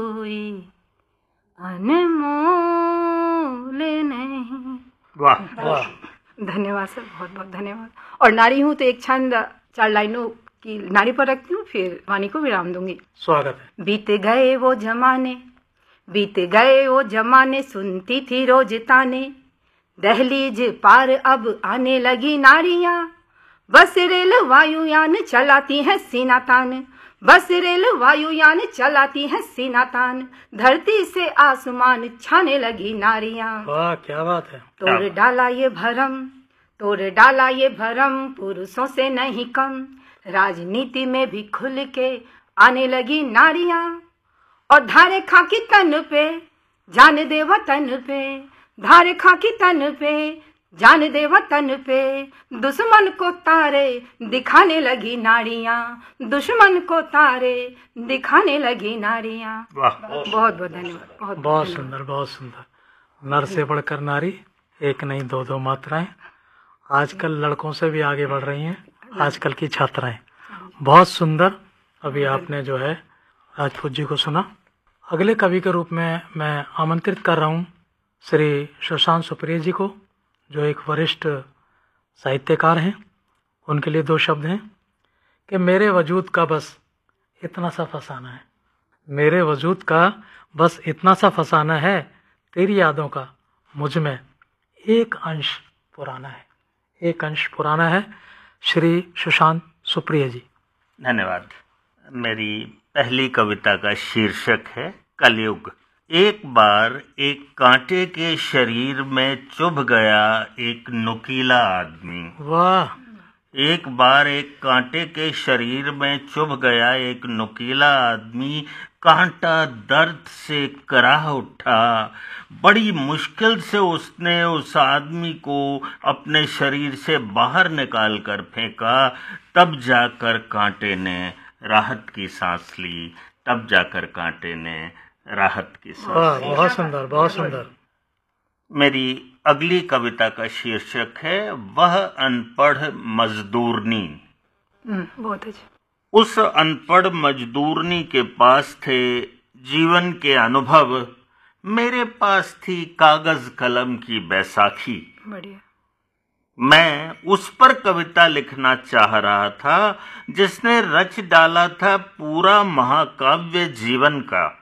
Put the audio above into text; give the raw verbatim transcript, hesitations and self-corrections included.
कोई अनमोल नहीं। वाह वाह, धन्यवाद सर, बहुत बहुत धन्यवाद। और नारी हूँ तो एक छंद चार लाइनों की नारी पर रखती हूँ, फिर वाणी को विराम दूंगी। स्वागत है। बीत गए वो जमाने, बीत गए वो जमाने, सुनती थी रोज ताने, दहलीज पार अब आने लगी नारियां, बस रेल वायुयान चलाती हैं सीना तान, बस रेल वायुयान चलाती हैं सीना तान, धरती से आसमान छाने लगी नारियां। वाह, क्या बात है। तोड़ डाला ये भरम, तोड़ डाला ये भरम, पुरुषों से नहीं कम, राजनीति में भी खुल के आने लगी नारियां, और धारे खाकी तन पे जान दे वतन पे, धारे खाकी तन पे जान दे वतन पे, दुश्मन को तारे दिखाने लगी नारियां, दुश्मन को तारे दिखाने लगी नारियां। वाह, बहुत बहुत धन्यवाद। बहुत बहुत सुंदर, बहुत सुंदर। नर से बढ़कर नारी, एक नहीं दो दो मात्राएं। आजकल लड़कों से भी आगे बढ़ रही हैं आजकल की छात्राएं। बहुत सुंदर। अभी आपने जो है राजपूत जी को सुना। अगले कवि के रूप में मैं आमंत्रित कर रहा हूँ श्री सुशांत सुप्रिय जी को, जो एक वरिष्ठ साहित्यकार हैं। उनके लिए दो शब्द हैं कि मेरे वजूद का बस इतना सा फसाना है, मेरे वजूद का बस इतना सा फसाना है, तेरी यादों का मुझ में एक अंश पुराना है, एक अंश पुराना है। श्री सुशांत सुप्रिय जी। धन्यवाद। मेरी पहली कविता का शीर्षक है कलयुग। एक बार एक कांटे के शरीर में चुभ गया एक नुकीला आदमी। वाह। एक बार एक कांटे के शरीर में चुभ गया एक नुकीला आदमी, कांटा दर्द से कराह उठा, बड़ी मुश्किल से उसने उस आदमी को अपने शरीर से बाहर निकाल कर फेंका, तब जाकर कांटे ने राहत की सांस ली, तब जाकर कांटे ने राहत की सांस ली। बहुत सुंदर, बहुत सुंदर। मेरी अगली कविता का शीर्षक है वह अनपढ़ मजदूरनी। बहुत अच्छा। उस अनपढ़ मजदूरनी के पास थे जीवन के अनुभव, मेरे पास थी कागज कलम की बैसाखी। बढ़िया। मैं उस पर कविता लिखना चाह रहा था जिसने रच डाला था पूरा महाकाव्य जीवन का।